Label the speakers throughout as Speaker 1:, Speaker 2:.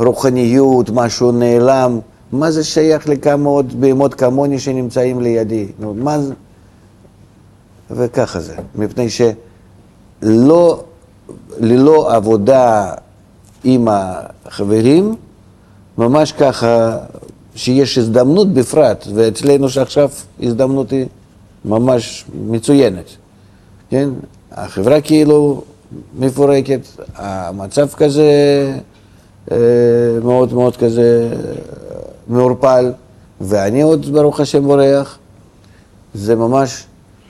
Speaker 1: רוחניות, משהו נעלם, מה זה שייך לכמה עוד בהמות כמוני שנמצאים לידי? מה זה? וככה זה, מפני שלא, ללא עבודה עם החברים, ממש ככה שיש הזדמנות בפרט, ואצלנו שעכשיו הזדמנות היא ממש מצוינת, כן? החברה כאילו מפורקת, המצב כזה מאוד מאוד כזה מעורפל, ואני עוד ברוך השם בורח, זה ממש,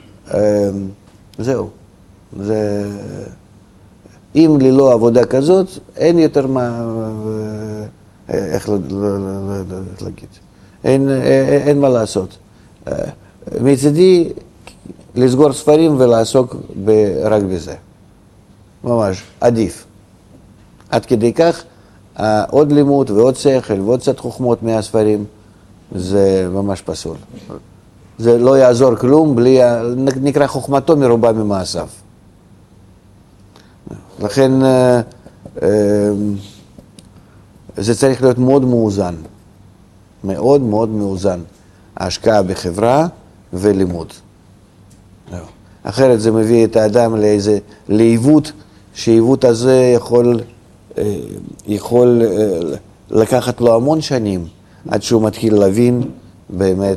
Speaker 1: זהו, זה, אם ללא עבודה כזאת, אין יותר מה, איך להגיד, אין מה לעשות. מצדי, לסגור ספרים ולעסוק רק בזה. ממש, עדיף. עד כדי כך, עוד לימוד ועוד שכל ועוד קצת חוכמות מהספרים, זה ממש פסול. זה לא יעזור כלום, בלי, נקרא חוכמתו מרובה ממעשיו. לכן, זה צריך להיות מאוד מאוזן. מאוד מאוד מאוזן. ההשקעה בחברה ולימוד. אחרת זה מביא את האדם לאיזה, לעיוות, שעיוות הזה יכול לקחת לו המון שנים, עד שהוא מתחיל להבין באמת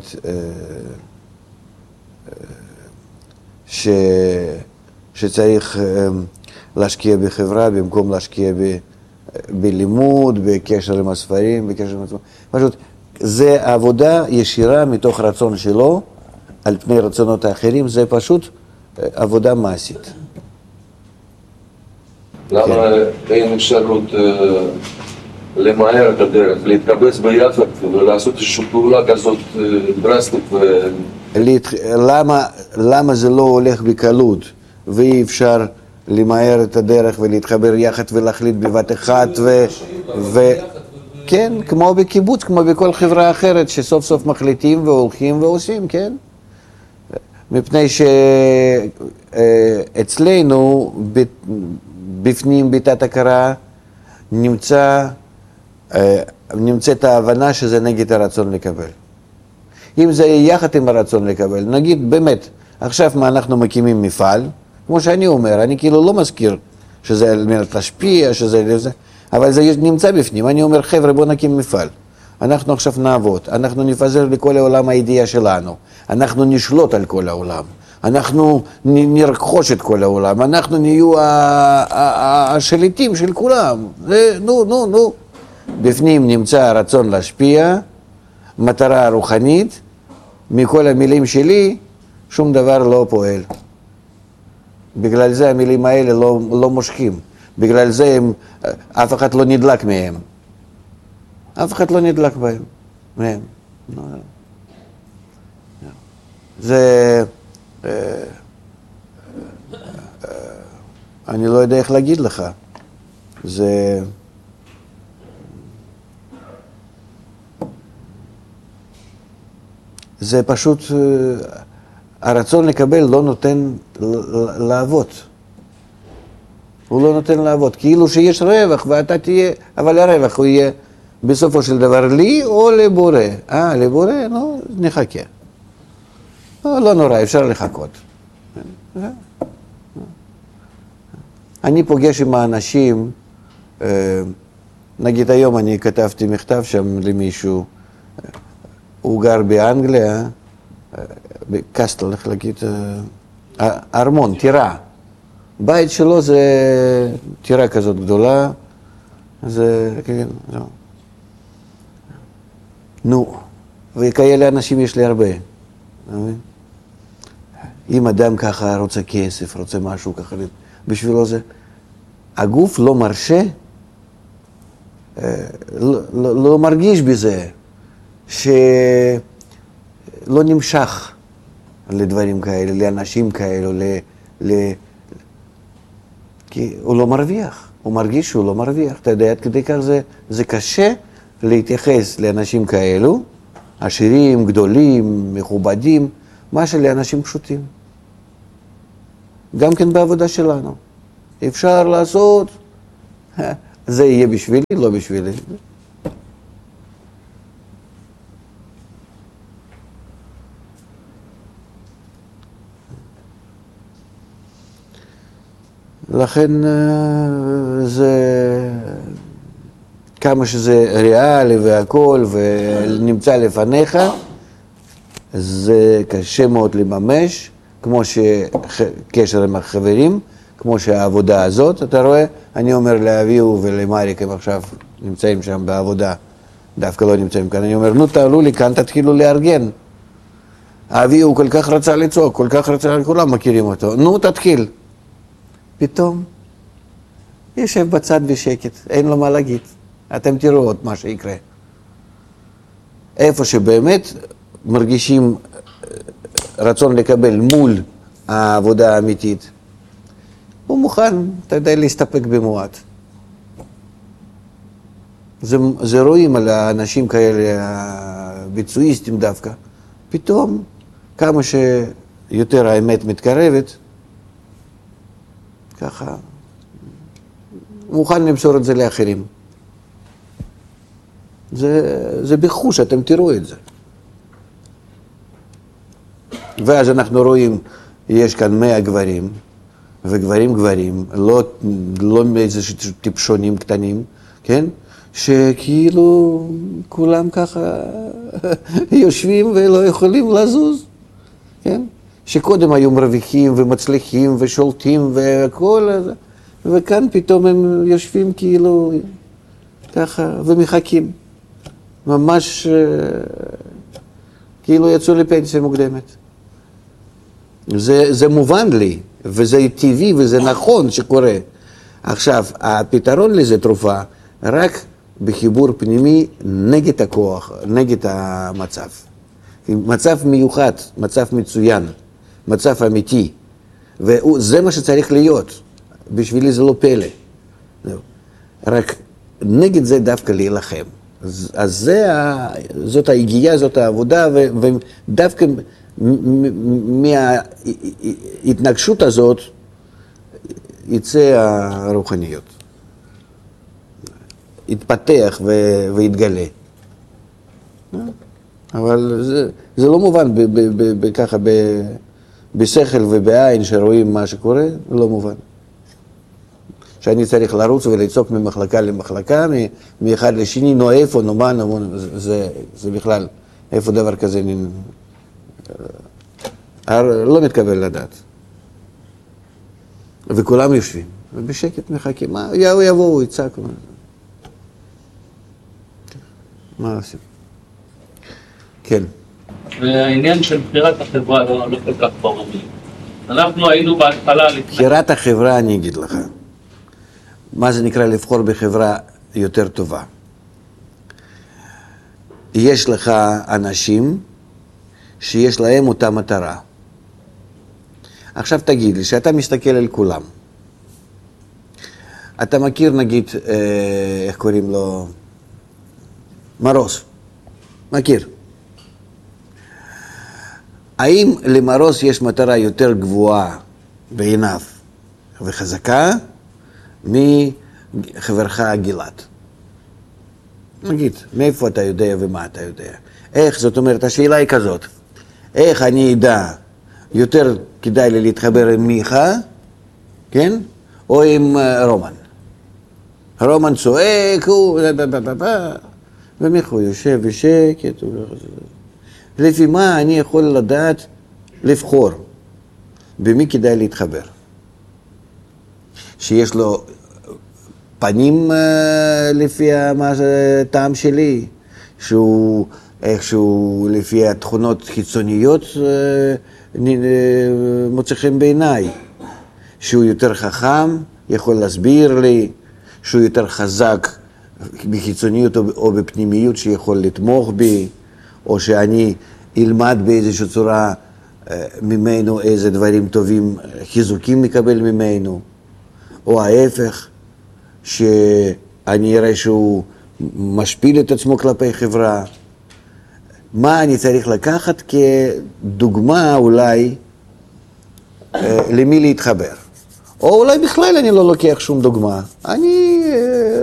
Speaker 1: שצריך להשקיע בחברה במקום להשקיע בלימוד, בקשר עם הספרים, בקשר עם עצמו. פשוט, זה עבודה ישירה מתוך רצון שלו, על פני רצונות האחרים, זה פשוט עבודה מעשית.
Speaker 2: למה אין אפשרות למהר את הדרך, להתקבץ ביחד ולעשות איזושהי פעולה כזאת דרסטית?
Speaker 1: למה זה לא הולך בקלות, ואי אפשר למהר את הדרך ולהתחבר יחד ולהחליט בבת אחת כן, כמו בקיבוץ, כמו בכל חברה אחרת, שסוף סוף מחליטים והולכים ועושים, כן? מפני שאצלנו, בפנים ביתת הכרה, נמצאת ההבנה שזה נגד הרצון לקבל. אם זה יחד עם הרצון לקבל, נגיד באמת, עכשיו מה אנחנו מקימים מפעל, כמו שאני אומר, אני כאילו לא מזכיר שזה על מנת להשפיע, שזה, אבל זה נמצא בפנים. אני אומר, חבר'ה, בוא נקים מפעל. אנחנו עכשיו נעבוד, אנחנו נפזר לכל העולם הידיעה שלנו, אנחנו נשלוט על כל העולם, אנחנו נרכוש את כל העולם, אנחנו נהיו השליטים של כולם. נו. בפנים נמצא הרצון להשפיע, מטרה רוחנית, מכל המילים שלי שום דבר לא פועל. בגלל זה המילים האלה לא מושכים, בגלל זה אף אחד לא נדלק מהם. אף אחד לא נדלק מהם. זה, אני לא יודע איך להגיד לך. זה פשוט, הרצון לקבל לא נותן לעבוד. הוא לא נותן לעבוד. כאילו שיש רווח ואתה תהיה, אבל הרווח הוא יהיה בסופו של דבר לי או לבורא. לבורא? נו, נחכה. לא נורא, אפשר לחכות. אני פוגש עם האנשים, נגיד היום אני כתבתי מכתב שם למישהו, הוא גר באנגליה, בקסטל, איך להגיד, ארמון, טירה. בית שלו זה טירה כזאת גדולה, זה, כן, זהו. נו, וכאלה אנשים יש לי הרבה. אם אדם ככה רוצה כסף, רוצה משהו ככה, בשבילו זה, הגוף לא מרשה, לא מרגיש בזה, שלא נמשך לדברים כאלה, לאנשים כאלו, כי הוא לא מרוויח, הוא מרגיש שהוא לא מרוויח. אתה יודע, עד כדי כך זה קשה להתייחס לאנשים כאלו, עשירים, גדולים, מכובדים, מה שלאנשים פשוטים. גם כן בעבודה שלנו. אפשר לעשות זה יהיה בשבילי, לא בשבילי. לכן זה, כמה שזה ריאלי והכל ונמצא לפניך, זה קשה מאוד לממש, כמו שקשר עם החברים, כמו שהעבודה הזאת, אתה רואה, אני אומר לאביהו ולמריק, הם עכשיו נמצאים שם בעבודה, דווקא לא נמצאים כאן, אני אומר, נו תעלו לי כאן, תתחילו לארגן. אביהו כל כך רצה לצעוק, כל כך רצה, כולם מכירים אותו, נו תתחיל. פתאום יושב בצד בשקט, אין לו מה להגיד. אתם תראו עוד מה שיקרה. איפה שבאמת מרגישים רצון לקבל מול העבודה האמיתית, הוא מוכן, אתה יודע, להסתפק במועט. זה רואים על האנשים כאלה, הביצועיסטים דווקא. פתאום, כמה שיותר האמת מתקרבת, ככה, מוכן למסור את זה לאחרים. זה בחוש, אתם תראו את זה. ואז אנחנו רואים, יש כאן 100 גברים, וגברים, לא איזה טיפשונים קטנים, כן? שכאילו כולם ככה יושבים ולא יכולים לזוז, כן? שקודם היו מרוויחים ומצליחים ושולטים והכל, וכאן פתאום הם יושבים כאילו ככה ומחכים. ממש כאילו יצאו לפנסיה מוקדמת. זה מובן לי, וזה טבעי וזה נכון שקורה. עכשיו, הפתרון לזה תרופה רק בחיבור פנימי נגד הכוח, נגד המצב. מצב מיוחד, מצב מצוין, מצב אמיתי. וזה מה שצריך להיות. בשבילי זה לא פלא. רק נגד זה דווקא להילחם. אז זאת ההגיעה, זאת העבודה, ודווקא מההתנגשות הזאת יצא הרוחניות. יתפתח ויתגלה. אבל זה לא מובן ככה בשכל ובעין שרואים מה שקורה, לא מובן. שאני צריך לרוץ ולצעוק ממחלקה למחלקה, מאחד לשני, נו איפה, נו מה, זה בכלל, איפה דבר כזה לא מתקבל לדעת. וכולם יושבים, ובשקט מחכים, מה, יבואו, יצעקו. מה עושים? כן.
Speaker 3: והעניין של בחירת החברה לא כל כך ברור. אנחנו היינו בהתחלה...
Speaker 1: בחירת החברה, אני אגיד לך. מה זה נקרא לבחור בחברה יותר טובה? יש לך אנשים שיש להם אותה מטרה. עכשיו תגיד לי, שאתה מסתכל על כולם. אתה מכיר נגיד, איך קוראים לו? מרוס. מכיר. האם למרוס יש מטרה יותר גבוהה בעיניו וחזקה מחברך גלעד? נגיד, מאיפה אתה יודע ומה אתה יודע? איך, זאת אומרת, השאלה היא כזאת, איך אני אדע יותר כדאי לי להתחבר עם מיכה, כן? או עם רומן. רומן צועק, ומיכה יושב בשקט, לפי מה אני יכול לדעת לבחור במי כדאי להתחבר? שיש לו פנים לפי הטעם שלי, שהוא איכשהו לפי התכונות חיצוניות מוצא חן בעיניי, שהוא יותר חכם, יכול להסביר לי, שהוא יותר חזק בחיצוניות או בפנימיות שיכול לתמוך בי, או שאני אלמד באיזושהי צורה ממנו איזה דברים טובים, חיזוקים מקבל ממנו, או ההפך, שאני אראה שהוא משפיל את עצמו כלפי חברה. מה אני צריך לקחת כדוגמה אולי למי להתחבר? או אולי בכלל אני לא לוקח שום דוגמה. אני